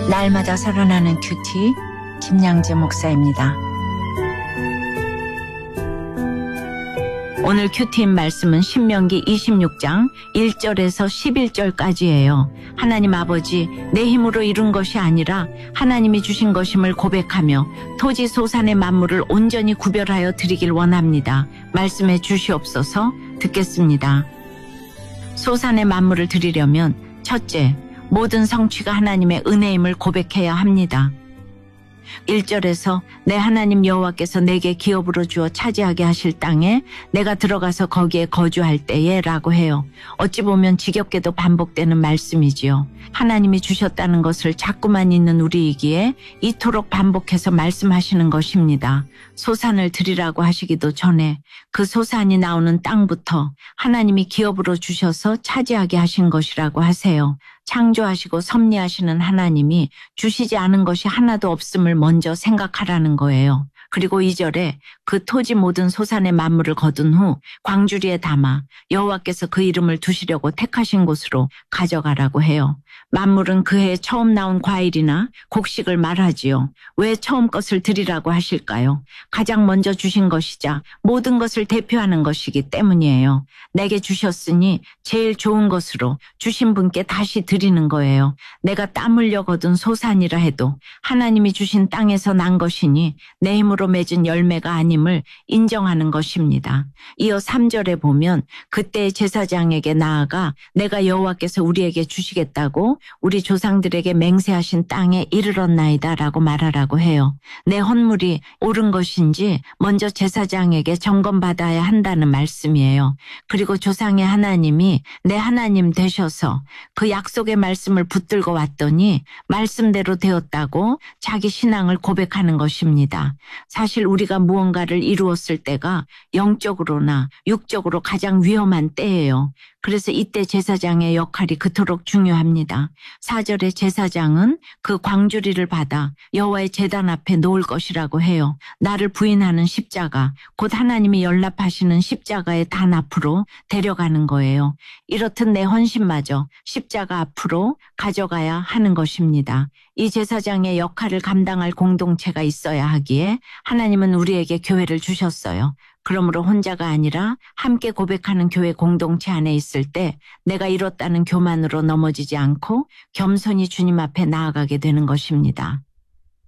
날마다 살아나는 큐티 김양재 목사입니다. 오늘 큐티인 말씀은 신명기 26장 1절에서 11절까지예요. 하나님 아버지, 내 힘으로 이룬 것이 아니라 하나님이 주신 것임을 고백하며 토지 소산의 만물을 온전히 구별하여 드리길 원합니다. 말씀해 주시옵소서. 듣겠습니다. 소산의 만물을 드리려면 첫째, 모든 성취가 하나님의 은혜임을 고백해야 합니다. 1절에서 내 하나님 여호와께서 내게 기업으로 주어 차지하게 하실 땅에 내가 들어가서 거기에 거주할 때에 라고 해요. 어찌 보면 지겹게도 반복되는 말씀이지요. 하나님이 주셨다는 것을 자꾸만 잊는 우리이기에 이토록 반복해서 말씀하시는 것입니다. 소산을 드리라고 하시기도 전에 그 소산이 나오는 땅부터 하나님이 기업으로 주셔서 차지하게 하신 것이라고 하세요. 창조하시고 섭리하시는 하나님이 주시지 않은 것이 하나도 없음을 먼저 생각하라는 거예요. 그리고 2절에 그 토지 모든 소산의 만물을 거둔 후 광주리에 담아 여호와께서 그 이름을 두시려고 택하신 곳으로 가져가라고 해요. 만물은 그 해에 처음 나온 과일이나 곡식을 말하지요. 왜 처음 것을 드리라고 하실까요? 가장 먼저 주신 것이자 모든 것을 대표하는 것이기 때문이에요. 내게 주셨으니 제일 좋은 것으로 주신 분께 다시 드리는 거예요. 내가 땀 흘려 거둔 소산이라 해도 하나님이 주신 땅에서 난 것이니 내 힘으로 맺은 열매가 아님을 인정하는 것입니다. 이어 3절에 보면 그때 제사장에게 나아가 내가 여호와께서 우리에게 주시겠다고 우리 조상들에게 맹세하신 땅에 이르렀나이다 라고 말하라고 해요. 내 헌물이 옳은 것인지 먼저 제사장에게 점검받아야 한다는 말씀이에요. 그리고 조상의 하나님이 내 하나님 되셔서 그 약속의 말씀을 붙들고 왔더니 말씀대로 되었다고 자기 신앙을 고백하는 것입니다. 사실 우리가 무언가를 이루었을 때가 영적으로나 육적으로 가장 위험한 때예요. 그래서 이때 제사장의 역할이 그토록 중요합니다. 4절에 제사장은 그 광주리를 받아 여호와의 제단 앞에 놓을 것이라고 해요. 나를 부인하는 십자가, 곧 하나님이 연락하시는 십자가의 단 앞으로 데려가는 거예요. 이렇듯 내 헌신마저 십자가 앞으로 가져가야 하는 것입니다. 이 제사장의 역할을 감당할 공동체가 있어야 하기에 하나님은 우리에게 교회를 주셨어요. 그러므로 혼자가 아니라 함께 고백하는 교회 공동체 안에 있을 때 내가 이뤘다는 교만으로 넘어지지 않고 겸손히 주님 앞에 나아가게 되는 것입니다.